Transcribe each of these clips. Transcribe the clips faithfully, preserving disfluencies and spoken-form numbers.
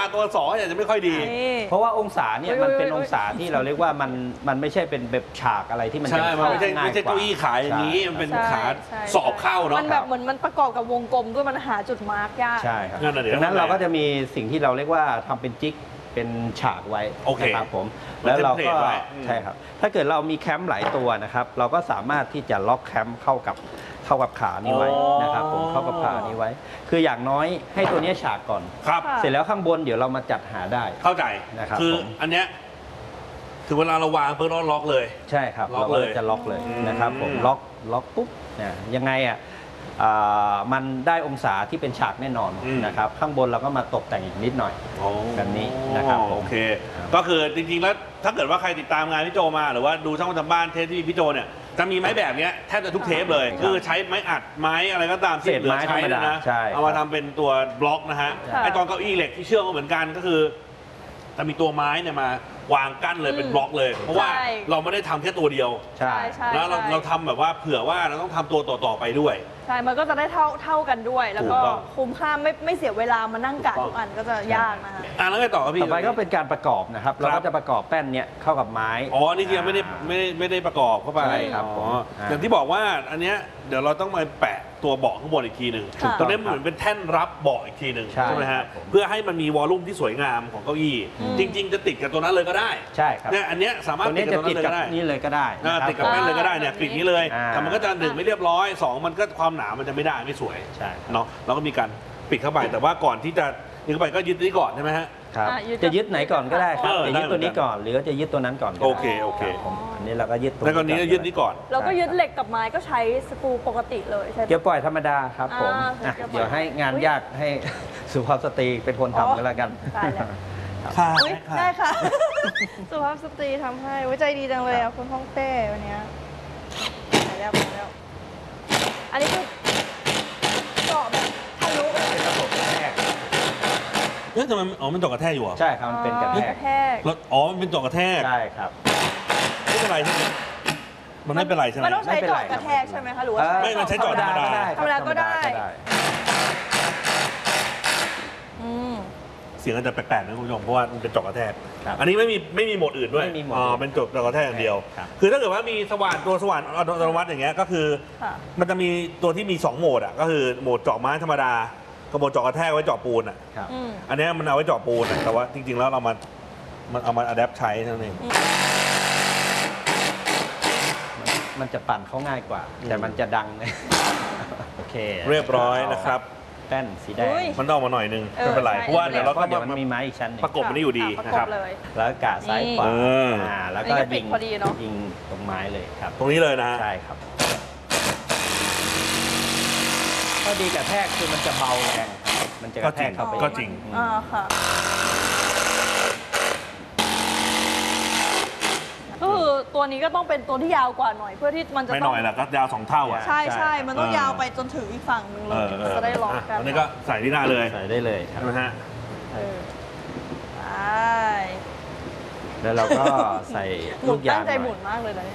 ตัวสองอาจจะไม่ค่อยดีเพราะว่าองศาเนี่ยมันเป็นองศาที่เราเรียกว่ามันมันไม่ใช่เป็นแบบฉากอะไรที่มันจะเข้าง่ายกว่าไม่ใช่เก้าอี้ขาอย่างนี้มันเป็นขาสอบเข้าเนาะมันแบบเหมือนมันประกอบกับวงกลมด้วยมันหาจุดมาร์กยากใช่ครับดังนั้นเราก็จะมีสิ่งที่เราเรียกว่าทำเป็นจิ๊กเป็นฉากไว้นะครับผมแล้วเราก็ใช่ครับถ้าเกิดเรามีแคมป์หลายตัวนะครับเราก็สามารถที่จะล็อกแคมป์เข้ากับเข้ากับขานี้ไว้นะครับผมเข้ากับขานี้ไว้ คืออย่างน้อยให้ตัวนี้ฉากก่อนครับเสร็จแล้วข้างบนเดี๋ยวเรามาจัดหาได้เข้าใจนะครับคืออันเนี้ยถึงเวลาเราวางเพื่อล็อกเลยใช่ครับเราก็จะล็อกเลยนะครับผมล็อกล็อกปุ๊บเนี่ยยังไงอ่ะมันได้องศาที่เป็นฉากแน่นอนนะครับข้างบนเราก็มาตกแต่งอีกนิดหน่อยแบบนี้นะครับโอเคก็คือจริงๆแล้วถ้าเกิดว่าใครติดตามงานพี่โจมาหรือว่าดูช่องทำบ้านเทปที่พี่โจเนี่ยจะมีไม้แบบนี้แทบจะทุกเทปเลยคือใช้ไม้อัดไม้อะไรก็ตามที่เหลือใช้นะเอามาทำเป็นตัวบล็อกนะฮะไอตอนเก้าอี้เหล็กที่เชื่อมก็เหมือนกันก็คือจะมีตัวไม้เนี่ยมาวางกั้นเลยเป็นบล็อกเลยเพราะว่าเราไม่ได้ทำแค่ตัวเดียวใช่แล้วเราเราทำแบบว่าเผื่อว่าเราต้องทำตัวต่อๆไปด้วยใช่ มันก็จะได้เท่าเท่ากันด้วยแล้วก็คุ้มค่าไม่ไม่เสียเวลามานั่งกะทุกอันก็จะยากนะคะอ่ะแล้วไงต่อครับพี่ต่อไปก็เป็นการประกอบนะครับเราก็จะประกอบแป้นเนี้ยเข้ากับไม้อ๋อนี่คือไม่ได้ไม่ได้ไม่ได้ประกอบเข้าไปครับอ๋ออย่างที่บอกว่าอันเนี้ยเดี๋ยวเราต้องมาแปะตัวเบาะข้างบนอีกทีหนึ่งตรงนี้เหมือนเป็นแท่นรับเบาะอีกทีหนึ่งใช่ไหมฮะเพื่อให้มันมีวอลลุ่มที่สวยงามของเก้าอี้จริงๆจะติดกับตัวนั้นเลยก็ได้ใช่ครับเนี่ยอันเนี้ยสามารถติดกับตัวนั้นเลยก็ได้นี่เลยก็ได้ติดกับแป้นเลยก็ได้เนี่ยปิดนี้เลยแต่มันก็จะหนึ่งไม่เรียบร้อยสองมันก็ความหนามันจะไม่ได้ไม่สวยใช่เนาะเราก็มีการปิดเข้าไปแต่ว่าก่อนที่จะยึดเข้าไปก็ยึดนี้ก่อนใช่ไหมฮะครับจะยึดไหนก่อนก็ได้ครับจะยึดตัวนี้ก่อนหรือจะยึดตัวนั้นก่อนโอเคโอเคอันนี้เราก็ยึดตัวแล้วก็นี้ยึดนี้ก่อนเราก็ยึดเหล็กกับไม้ก็ใช้สกรูปกติเลยใช่ไหมเกี่ยวปล่อยธรรมดาครับผมเดี๋ยวให้งานยากให้สุภาพสตรีเป็นคนทำกันแล้วกันค่ะได้ค่ะสุภาพสตรีทำให้ไว้ใจดีจังเลยอ่ะคุณฮ่องเต้วันนี้ไปแล้วไปแล้วอันนี้คือเจาะแบบทะลุเป็นระบบกระแทกเอ๊ะทำไมอ๋อมันเจาะกระแทกอยู่อ่ะใช่ครับมันเป็นกระแทกแล้วอ๋อมันเป็นเจาะกระแทกใช่ครับไม่เป็นไรใช่ไหมมันไม่เป็นไรใช่ไหมมันต้องใช้เจาะกระแทกใช่ไหมคะหรือว่าไม่มันใช้เจาะธรรมดาธรรมดาก็ได้เสียงอาจจะแปลกๆนะคุณผู้ชมเพราะว่ามันเป็นเจาะกระแทกอันนี้ไม่มีไม่มีโหมดอื่นด้วยอ๋อเป็นเจาะกระแทกอย่างเดียวคือถ้าเกิดว่ามีสว่านตัวสว่านอัตโนมัติอย่างเงี้ยก็คือมันจะมีตัวที่มีสองโหมดอ่ะก็คือโหมดเจาะไม้ธรรมดากับโหมดเจาะกระแทกไว้เจาะปูนอ่ะอันนี้มันเอาไว้เจาะปูนแต่ว่าจริงๆแล้วเรามามันเอามาอัดแอปใช้เท่านั้นเองมันจะปั่นเขาง่ายกว่าแต่มันจะดังเลยโอเคเรียบร้อยนะครับแป้นสีแดงมันต้องมาหน่อยนึงไม่เป็นไรเพราะว่าเดี๋ยวเราก็มันมีไม้อีกชั้นประกบมันได้อยู่ดีนะครับแล้วกะซ้ายขวาแล้วก็ยิงยิงตรงไม้เลยครับตรงนี้เลยนะใช่ครับข้อดีกระแทกคือมันจะเบาแรงมันจะกระแทกเข้าไปก็จริงอ่าค่ะก็คือตัวนี้ก็ต้องเป็นตัวที่ยาวกว่าหน่อยเพื่อที่มันจะไม่หน่อยละก็ยาวสองเท่าอ่ะใช่ใช่มันต้องยาวไปจนถึงอีกฝั่งหนึ่งเลยจะได้ล็อกกันอันนี้ก็ใส่ที่หน้าเลยใส่ได้เลยครับนะฮะใช่แล้วเราก็ใส่ลูกยางตั้งใจหมุนมากเลยนะ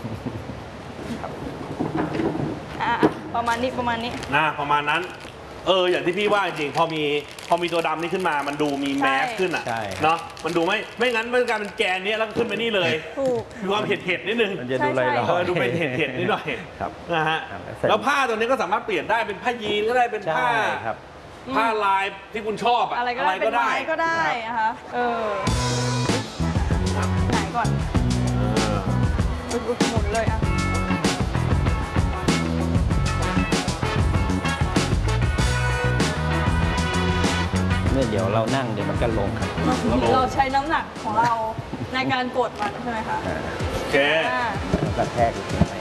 อ่ะประมาณนี้ประมาณนี้นะประมาณนั้นเอออย่างที่พี่ว่าจริงพอมีพอมีตัวดำนี่ขึ้นมามันดูมีแมสขึ้นอ่ะเนาะมันดูไม่ไม่งั้นมันกลายเป็นแกนนี้แล้วขึ้นไปนี่เลยมีความเผ็ดเผ็ดนิดนึงมันจะดูอะไรเราดูเป็นเผ็ดเผ็ดนิดหน่อยนะฮะแล้วผ้าตัวนี้ก็สามารถเปลี่ยนได้เป็นผ้ายีนก็ได้เป็นผ้าผ้าลายที่คุณชอบอะไรก็ได้เป็นไม้ก็ได้นะคะเออไหนก่อนอุดหมุนเลยอ่ะเดี๋ยวเรานั่งเดี๋ยวมันก็ลงครับเราใช้น้ำหนักของเราในการกดมันใช่ไหมคะโอเคกระแทกอีกไหม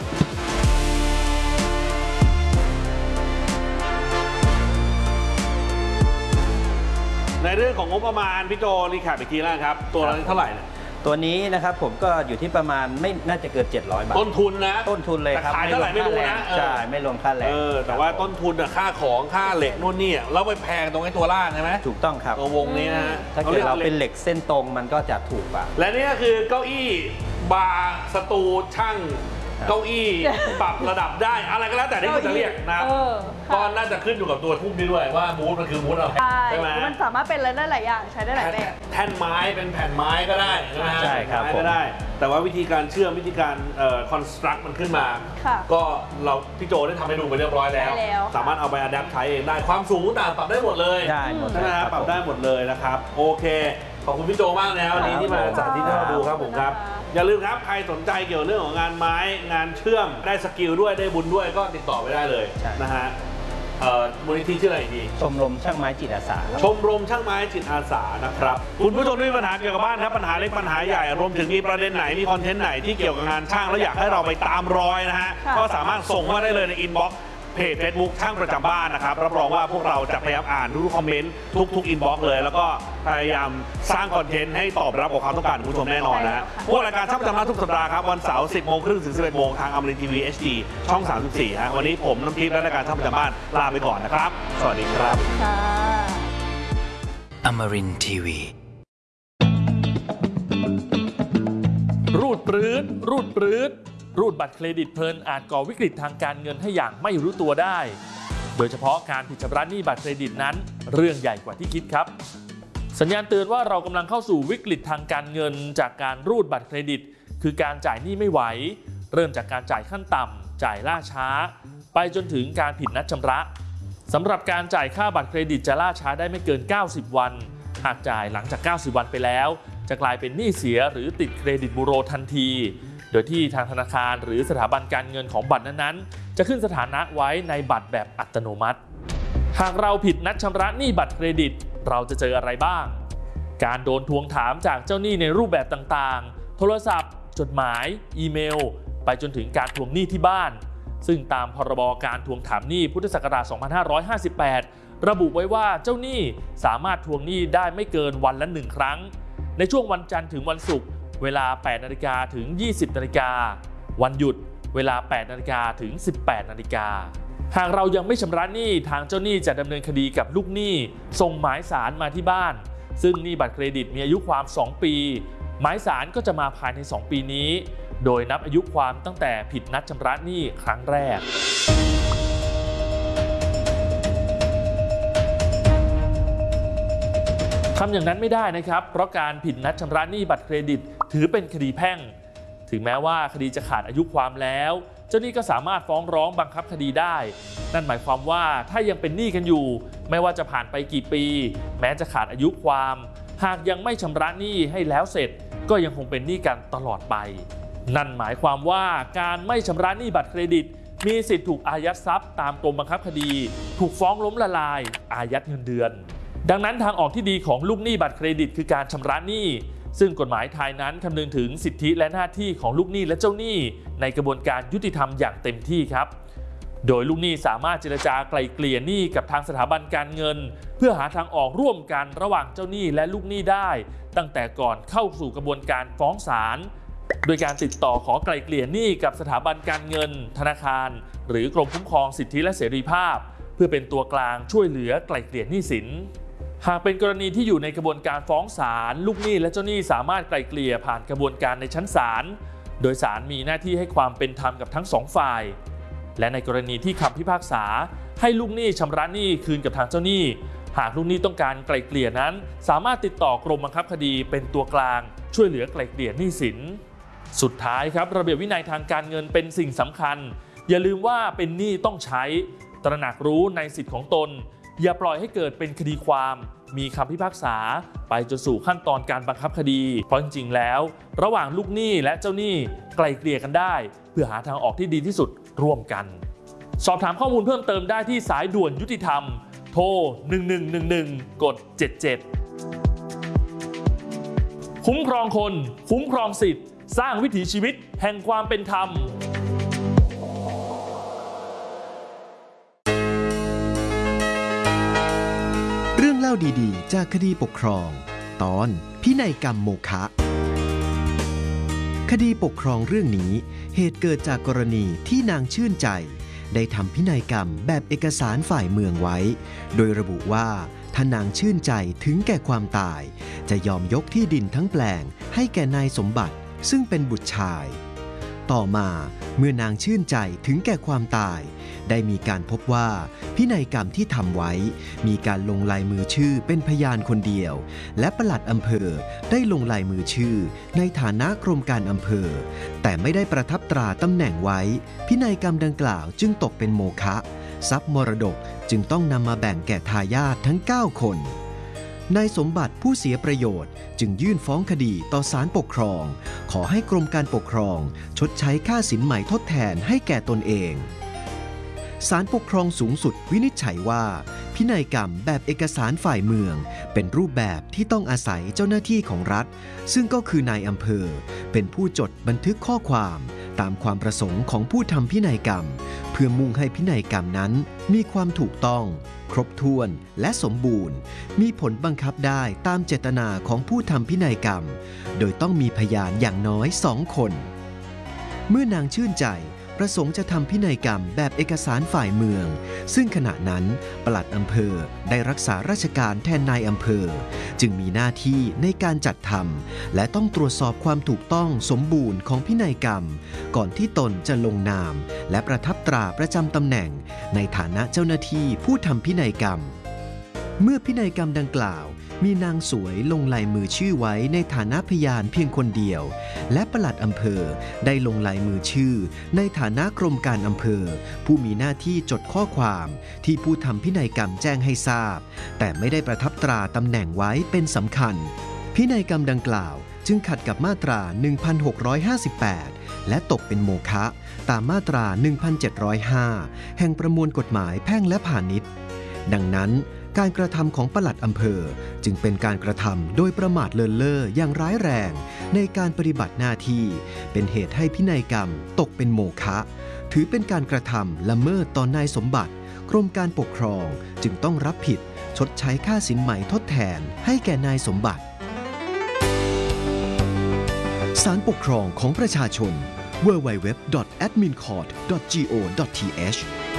ในเรื่องของงบประมาณพี่โจรีแคปอีกทีแล้วครับตัวละเท่าไหร่เนี่ยตัวนี้นะครับผมก็อยู่ที่ประมาณไม่น่าจะเกินเจ็ดร้อยบาทต้นทุนนะต้นทุนเลยครับขายเท่าไหร่ไม่รู้นะใช่ไม่รวมค่าแรงแต่ว่าต้นทุนอะค่าของค่าเหล็กนู่นนี่แล้วไปแพงตรงไอ้ตัวล่างใช่ไหมถูกต้องครับตัววงนี้นะถ้าเกิดเราเป็นเหล็กเส้นตรงมันก็จะถูกกว่าและนี่ก็คือเก้าอี้บาร์สตูช่างเก้าอี้ปรับระดับได้อะไรก็แล้วแต่ที่คุณจะเรียกนะครับก็น่าจะขึ้นอยู่กับตัวทุ่มนี้ด้วยว่ามูดมันคือมูดอะไรใช่ไหมมันสามารถเป็นอะไรได้หลายอย่างใช้ได้หลายแบบแท่นไม้เป็นแผ่นไม้ก็ได้ใช่ไหมใช่ครับก็ได้แต่ว่าวิธีการเชื่อมวิธีการเอ่อคอนสตรักมันขึ้นมาก็เราพี่โจได้ทำให้ดูไปเรียบร้อยแล้วสามารถเอาไปอัดแอปใช้เองได้ความสูงต่างปรับได้หมดเลยได้หมดใช่ไหมครับปรับได้หมดเลยนะครับโอเคขอบคุณพี่โจมากนะวันนี้ที่มาสาธิตให้เราดูครับผมครับอย่าลืมครับใครสนใจเกี่ยวเรื่องของงานไม้งานเชื่อมได้สกิลด้วยได้บุญด้วยก็ติดต่อไปได้เลยนะฮะมูลนิธิชื่ออะไรดีชมรมช่างไม้จิตอาสาชมรมช่างไม้จิตอาสานะครับคุณผู้ชมที่มีปัญหาเกี่ยวกับบ้านครับปัญหาเล็กปัญหาใหญ่รวมถึงมีประเด็นไหนมีคอนเทนต์ไหนที่เกี่ยวกับงานช่างแล้วอยากให้เราไปตามรอยนะฮะก็สามารถส่งมาได้เลยในอินบ็อกซ์เพจ Facebook ช่างประจำบ้านนะครับรับรองว่าพวกเราจะพยายามอ่านทุกคอมเมนต์ทุกๆอินบ็อกซ์เลยแล้วก็พยายามสร้างคอนเทนต์ให้ตอบรับกับความต้องการของผู้ชมแน่นอนนะฮะพวกรายการช่างประจำบ้านทุกสัปดาห์ครับวันเสาร์ สิบโมงครึ่งถึง สิบเอ็ดโมงทางอมรินทร์ ที วี เอช ดี ช่อง สามสิบสี่ ฮะวันนี้ผมน้ำทิพย์และรายการช่างประจำบ้านลาไปก่อนนะครับสวัสดีครับอมรินทร์ ที วีรูดปรื๊ดรูดปรื๊ดรูดบัตรเครดิตเพลินอาจก่อวิกฤตทางการเงินให้อย่างไม่รู้ตัวได้โดยเฉพาะการผิดชำระหนี้บัตรเครดิตนั้นเรื่องใหญ่กว่าที่คิดครับสัญญาณเตือนว่าเรากำลังเข้าสู่วิกฤตทางการเงินจากการรูดบัตรเครดิตคือการจ่ายหนี้ไม่ไหวเริ่มจากการจ่ายขั้นต่ำจ่ายล่าช้าไปจนถึงการผิดนัดชำระสำหรับการจ่ายค่าบัตรเครดิตจะล่าช้าได้ไม่เกินเก้าสิบวันหากจ่ายหลังจากเก้าสิบวันไปแล้วจะกลายเป็นหนี้เสียหรือติดเครดิตบูโรทันทีโดยที่ทางธนาคารหรือสถาบันการเงินของบัตรนั้นๆจะขึ้นสถานะไว้ในบัตรแบบอัตโนมัติหากเราผิดนัดชำระหนี้บัตรเครดิตเราจะเจออะไรบ้างการโดนทวงถามจากเจ้าหนี้ในรูปแบบต่างๆโทรศัพท์จดหมายอีเมลไปจนถึงการทวงหนี้ที่บ้านซึ่งตามพรบการทวงถามหนี้พุทธศักราช สองพันห้าร้อยห้าสิบแปด ระบุไว้ว่าเจ้าหนี้สามารถทวงหนี้ได้ไม่เกินวันละหนึ่งครั้งในช่วงวันจันทร์ถึงวันศุกร์เวลา แปดนาฬิกา ถึง ยี่สิบนาฬิกา วันหยุดเวลา แปดนาฬิกา ถึง สิบแปดนาฬิกา หากเรายังไม่ชำระหนี้ทางเจ้าหนี้จะดำเนินคดีกับลูกหนี้ส่งหมายสารมาที่บ้านซึ่งหนี้บัตรเครดิตมีอายุความสองปีหมายสารก็จะมาภายในสองปีนี้โดยนับอายุความตั้งแต่ผิดนัดชำระหนี้ครั้งแรกทำอย่างนั้นไม่ได้นะครับเพราะการผิดนัดชำระหนี้บัตรเครดิตถือเป็นคดีแพ่งถึงแม้ว่าคดีจะขาดอายุความแล้วเจ้าหนี้ก็สามารถฟ้องร้องบังคับคดีได้นั่นหมายความว่าถ้ายังเป็นหนี้กันอยู่ไม่ว่าจะผ่านไปกี่ปีแม้จะขาดอายุความหากยังไม่ชำระหนี้ให้แล้วเสร็จก็ยังคงเป็นหนี้กันตลอดไปนั่นหมายความว่าการไม่ชำระหนี้บัตรเครดิตมีสิทธิ์ถูกอายัดทรัพย์ตามกรมบังคับคดีถูกฟ้องล้มละลายอายัดเงินเดือนดังนั้นทางออกที่ดีของลูกหนี้บัตรเครดิตคือการชำระหนี้ซึ่งกฎหมายไทยนั้นคำนึงถึงสิทธิและหน้าที่ของลูกหนี้และเจ้าหนี้ในกระบวนการยุติธรรมอย่างเต็มที่ครับโดยลูกหนี้สามารถเจรจาไกล่เกลี่ยหนี้กับทางสถาบันการเงินเพื่อหาทางออกร่วมกันระหว่างเจ้าหนี้และลูกหนี้ได้ตั้งแต่ก่อนเข้าสู่กระบวนการฟ้องศาลโดยการติดต่อขอไกล่เกลี่ยหนี้กับสถาบันการเงินธนาคารหรือกรมคุ้มครองสิทธิและเสรีภาพเพื่อเป็นตัวกลางช่วยเหลือไกล่เกลี่ยหนี้สินหากเป็นกรณีที่อยู่ในกระบวนการฟ้องศาลลูกหนี้และเจ้าหนี้สามารถไกล่เกลี่ยผ่านกระบวนการในชั้นศาลโดยศาลมีหน้าที่ให้ความเป็นธรรมกับทั้งสองฝ่ายและในกรณีที่คำพิพากษาให้ลูกหนี้ชำระหนี้คืนกับทางเจ้าหนี้หากลูกหนี้ต้องการไกล่เกลี่ยนั้นสามารถติดต่อกรมบังคับคดีเป็นตัวกลางช่วยเหลือไกล่เกลี่ยหนี้สินสุดท้ายครับระเบียบวินัยทางการเงินเป็นสิ่งสำคัญอย่าลืมว่าเป็นหนี้ต้องใช้ตระหนักรู้ในสิทธิของตนอย่าปล่อยให้เกิดเป็นคดีความมีคำพิพากษาไปจนสู่ขั้นตอนการบังคับคดีเพราะจริงๆแล้วระหว่างลูกหนี้และเจ้าหนี้ไกล่เกลี่ยกันได้เพื่อหาทางออกที่ดีที่สุดร่วมกันสอบถามข้อมูลเพิ่มเติมได้ที่สายด่วนยุติธรรมโทรหนึ่งหนึ่งหนึ่งหนึ่งกดเจ็ดเจ็ดคุ้มครองคนคุ้มครองสิทธิ์สร้างวิถีชีวิตแห่งความเป็นธรรมเรื่องเล่าดีๆจากคดีปกครองตอนพินัยกรรมโมฆะคดีปกครองเรื่องนี้เหตุเกิดจากกรณีที่นางชื่นใจได้ทำพินัยกรรมแบบเอกสารฝ่ายเมืองไว้โดยระบุว่าถ้านางชื่นใจถึงแก่ความตายจะยอมยกที่ดินทั้งแปลงให้แก่นายสมบัติซึ่งเป็นบุตรชายต่อมาเมื่อนางชื่นใจถึงแก่ความตายได้มีการพบว่าพินัยกรรมที่ทำไว้มีการลงลายมือชื่อเป็นพยานคนเดียวและปลัดอำเภอได้ลงลายมือชื่อในฐานะกรมการอำเภอแต่ไม่ได้ประทับตราตำแหน่งไว้พินัยกรรมดังกล่าวจึงตกเป็นโมฆะทรัพย์มรดกจึงต้องนำมาแบ่งแก่ทายาททั้งเก้าคนนายสมบัติผู้เสียประโยชน์จึงยื่นฟ้องคดีต่อศาลปกครองขอให้กรมการปกครองชดใช้ค่าสินใหม่ทดแทนให้แก่ตนเองศาลปกครองสูงสุดวินิจฉัยว่าพินัยกรรมแบบเอกสารฝ่ายเมืองเป็นรูปแบบที่ต้องอาศัยเจ้าหน้าที่ของรัฐซึ่งก็คือนายอำเภอเป็นผู้จดบันทึกข้อความตามความประสงค์ของผู้ทำพินัยกรรมเพื่อมุ่งให้พินัยกรรมนั้นมีความถูกต้องครบถ้วนและสมบูรณ์มีผลบังคับได้ตามเจตนาของผู้ทำพินัยกรรมโดยต้องมีพยานอย่างน้อยสองคนเมื่อนางชื่นใจประสงค์จะทำพินัยกรรมแบบเอกสารฝ่ายเมืองซึ่งขณะนั้นปลัดอำเภอได้รักษาราชการแทนนายอำเภอจึงมีหน้าที่ในการจัดทำและต้องตรวจสอบความถูกต้องสมบูรณ์ของพินัยกรรมก่อนที่ตนจะลงนามและประทับตราประจำตำแหน่งในฐานะเจ้าหน้าที่ผู้ทำพินัยกรรมเมื่อพินัยกรรมดังกล่าวมีนางสวยลงลายมือชื่อไว้ในฐานะพยานเพียงคนเดียวและปลัดอำเภอได้ลงลายมือชื่อในฐานะกรมการอำเภอผู้มีหน้าที่จดข้อความที่ผู้ทำพินัยกรรมแจ้งให้ทราบแต่ไม่ได้ประทับตราตำแหน่งไว้เป็นสำคัญพินัยกรรมดังกล่าวจึงขัดกับมาตรา หนึ่งพันหกร้อยห้าสิบแปด และตกเป็นโมฆะตามมาตรา หนึ่งพันเจ็ดร้อยห้า แห่งประมวลกฎหมายแพ่งและพาณิชย์ดังนั้นการกระทำของปลัดอำเภอจึงเป็นการกระทำโดยประมาทเลินเล่ออย่างร้ายแรงในการปฏิบัติหน้าที่เป็นเหตุให้พินัยกรรมตกเป็นโมฆะถือเป็นการกระทำละเมิดต่อนายสมบัติกรมการปกครองจึงต้องรับผิดชดใช้ค่าสินไหมทดแทนให้แก่นายสมบัติศาลปกครองของประชาชน ดับเบิลยู ดับเบิลยู ดับเบิลยู ดอท แอดมินคอร์ท ดอท จี โอ ดอท ที เอช